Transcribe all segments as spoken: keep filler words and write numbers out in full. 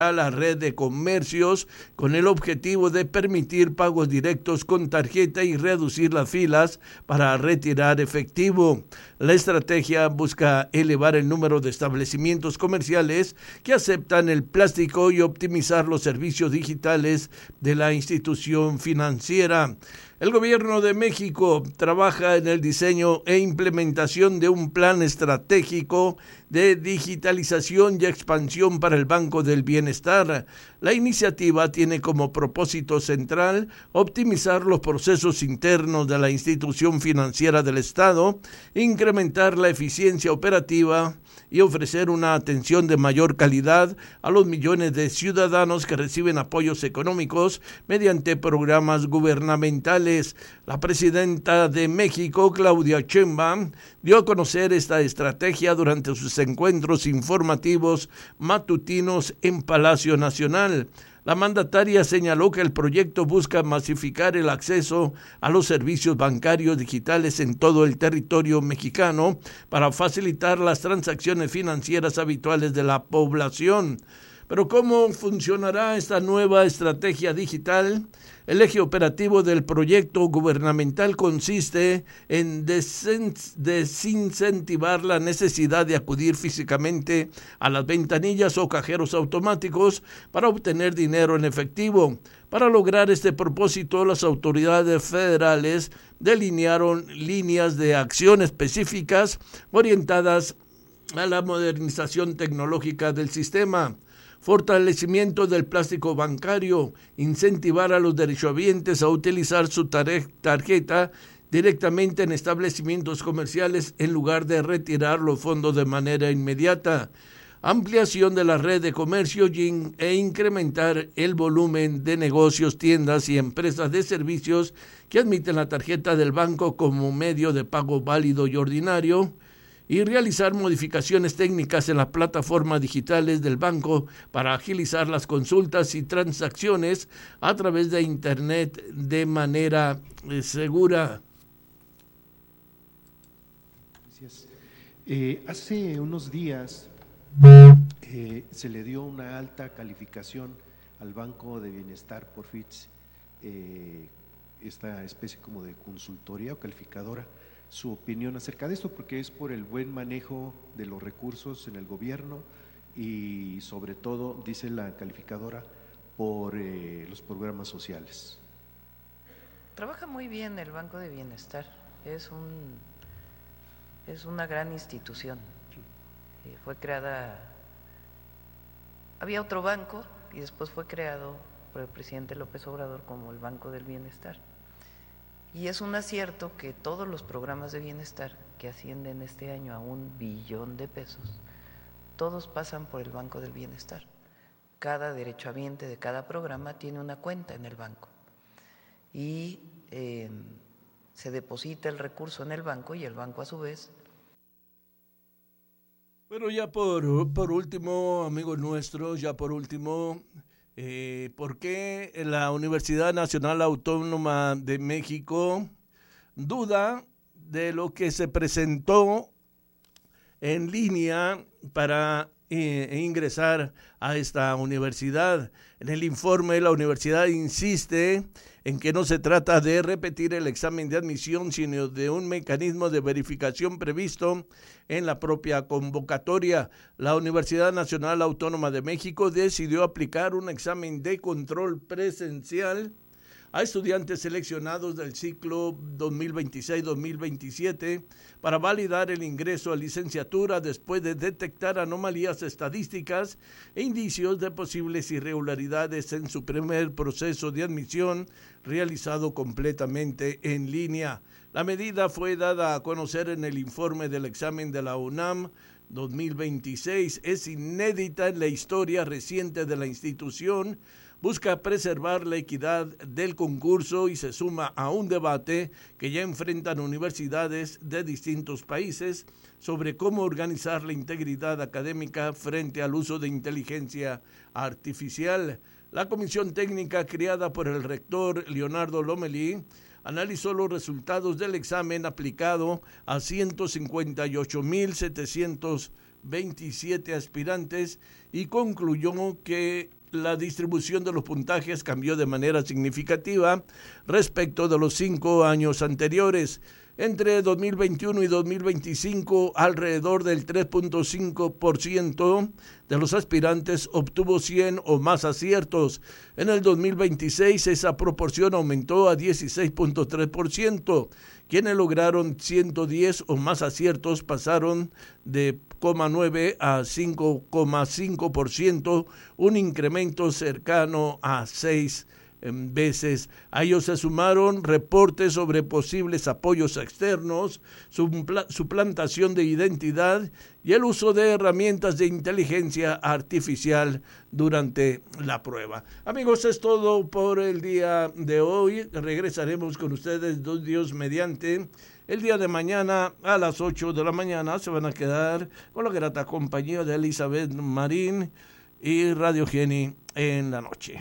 a la red de comercios con el objetivo de permitir pagos directos con tarjeta y reducir las filas para retirar efectivo. La estrategia busca elevar el número de establecimientos comerciales que aceptan el plástico y optimizar los servicios digitales de la institución financiera. El gobierno de México trabaja en el diseño e implementación de un plan estratégico de digitalización y expansión para el Banco del Bienestar. La iniciativa tiene como propósito central optimizar los procesos internos de la institución financiera del Estado, incrementar la eficiencia operativa y ofrecer una atención de mayor calidad a los millones de ciudadanos que reciben apoyos económicos mediante programas gubernamentales. La presidenta de México, Claudia Sheinbaum, dio a conocer esta estrategia durante sus encuentros informativos matutinos en Palacio Nacional. La mandataria señaló que el proyecto busca masificar el acceso a los servicios bancarios digitales en todo el territorio mexicano para facilitar las transacciones financieras habituales de la población. Pero ¿cómo funcionará esta nueva estrategia digital? El eje operativo del proyecto gubernamental consiste en desincentivar la necesidad de acudir físicamente a las ventanillas o cajeros automáticos para obtener dinero en efectivo. Para lograr este propósito, las autoridades federales delinearon líneas de acción específicas orientadas a la modernización tecnológica del sistema. Fortalecimiento del plástico bancario, incentivar a los derechohabientes a utilizar su tarjeta directamente en establecimientos comerciales en lugar de retirar los fondos de manera inmediata, ampliación de la red de comercio e incrementar el volumen de negocios, tiendas y empresas de servicios que admiten la tarjeta del banco como medio de pago válido y ordinario, y realizar modificaciones técnicas en las plataformas digitales del banco para agilizar las consultas y transacciones a través de Internet de manera eh, segura. Gracias. Eh, hace unos días eh, se le dio una alta calificación al Banco de Bienestar por Fitch, eh, esta especie como de consultoría o calificadora. Su opinión acerca de esto, porque es por el buen manejo de los recursos en el gobierno y sobre todo, dice la calificadora, por eh, los programas sociales. Trabaja muy bien el Banco de Bienestar, es un es una gran institución. Eh, fue creada, había otro banco y después fue creado por el presidente López Obrador como el Banco del Bienestar. Y es un acierto que todos los programas de bienestar que ascienden este año a un billón de pesos, todos pasan por el Banco del Bienestar. Cada derechohabiente de cada programa tiene una cuenta en el banco y eh, se deposita el recurso en el banco y el banco a su vez. Bueno, ya por, por último, amigos nuestros, ya por último... Eh, ¿Por qué la Universidad Nacional Autónoma de México duda de lo que se presentó en línea para eh, ingresar a esta universidad? En el informe, la universidad insiste en que no se trata de repetir el examen de admisión, sino de un mecanismo de verificación previsto en la propia convocatoria. La Universidad Nacional Autónoma de México decidió aplicar un examen de control presencial a estudiantes seleccionados del ciclo dos mil veintiséis dos mil veintisiete para validar el ingreso a licenciatura después de detectar anomalías estadísticas e indicios de posibles irregularidades en su primer proceso de admisión realizado completamente en línea. La medida fue dada a conocer en el informe del examen de la UNAM dos mil veintiséis. Es inédita en la historia reciente de la institución. Busca preservar la equidad del concurso y se suma a un debate que ya enfrentan universidades de distintos países sobre cómo organizar la integridad académica frente al uso de inteligencia artificial. La comisión técnica creada por el rector Leonardo Lomelí analizó los resultados del examen aplicado a ciento cincuenta y ocho mil setecientos veintisiete aspirantes y concluyó que la distribución de los puntajes cambió de manera significativa respecto de los cinco años anteriores. Entre dos mil veintiuno y dos mil veinticinco, alrededor del tres punto cinco por ciento de los aspirantes obtuvo cien o más aciertos. En el dos mil veintiséis esa proporción aumentó a dieciséis punto tres por ciento. Quienes lograron ciento diez o más aciertos pasaron de cero coma nueve a cinco coma cinco por ciento, un incremento cercano a seis veces. A ellos se sumaron reportes sobre posibles apoyos externos, suplantación de identidad y el uso de herramientas de inteligencia artificial durante la prueba. Amigos, es todo por el día de hoy. Regresaremos con ustedes, dos Dios mediante. El día de mañana a las ocho de la mañana se van a quedar con la grata compañía de Elizabeth Marín y Radio Geni en la noche.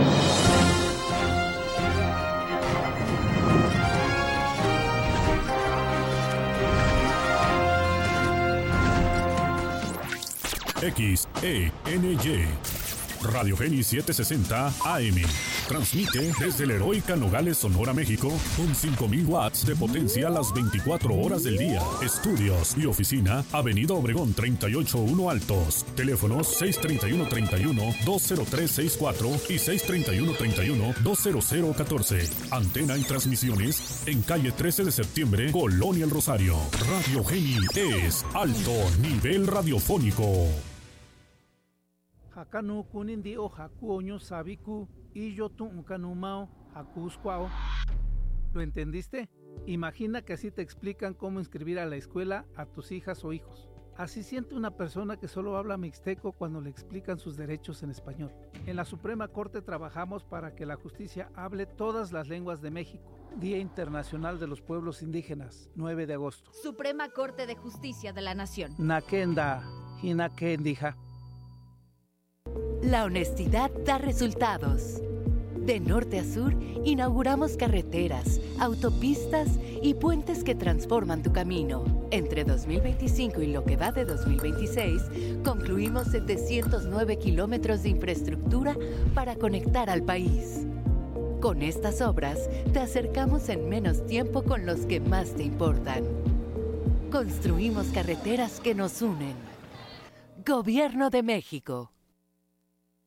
X E N Y Radio Geni setecientos sesenta A M. Transmite desde la heroica Nogales, Sonora, México, con cinco mil watts de potencia las veinticuatro horas del día. Estudios y oficina, Avenida Obregón treinta y ocho uno Altos. Teléfonos seis treinta y uno treinta y uno, dos cero tres seis cuatro y seis treinta y uno treinta y uno, dos cero cero catorce. Antena y transmisiones en calle trece de septiembre, Colonia El Rosario. Radio Geni es alto nivel radiofónico. Hakanu kunindi o hakuoño sabiku y yo tu unkanumao hakusquao. ¿Lo entendiste? Imagina que así te explican cómo inscribir a la escuela a tus hijas o hijos. Así siente una persona que solo habla mixteco cuando le explican sus derechos en español. En la Suprema Corte trabajamos para que la justicia hable todas las lenguas de México. Día Internacional de los Pueblos Indígenas, nueve de agosto. Suprema Corte de Justicia de la Nación. Nakenda, hinakendija. La honestidad da resultados. De norte a sur, inauguramos carreteras, autopistas y puentes que transforman tu camino. Entre dos mil veinticinco y lo que va de dos mil veintiséis, concluimos setecientos nueve kilómetros de infraestructura para conectar al país. Con estas obras, te acercamos en menos tiempo con los que más te importan. Construimos carreteras que nos unen. Gobierno de México.